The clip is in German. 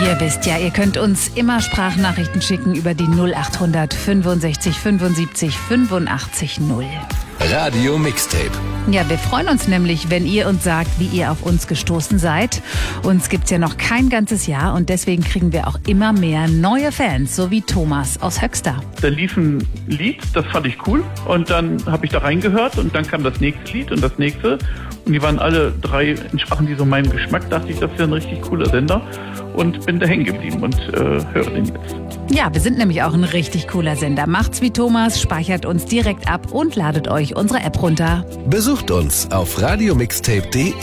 Ihr wisst ja, ihr könnt uns immer Sprachnachrichten schicken über die 0800 65 75 85 0. Radio Mixtape. Ja, wir freuen uns nämlich, wenn ihr uns sagt, wie ihr auf uns gestoßen seid. Uns gibt's ja noch kein ganzes Jahr und deswegen kriegen wir auch immer mehr neue Fans, so wie Thomas aus Höxter. Da lief ein Lied, das fand ich cool und dann habe ich da reingehört und dann kam das nächste Lied und das nächste und die waren alle drei, entsprachen die so meinem Geschmack, dachte ich, das ist ja ein richtig cooler Sender und bin da hängen geblieben und höre den jetzt. Ja, wir sind nämlich auch ein richtig cooler Sender. Macht's wie Thomas, speichert uns direkt ab und ladet euch unsere App runter. Besucht uns auf radiomixtape.de.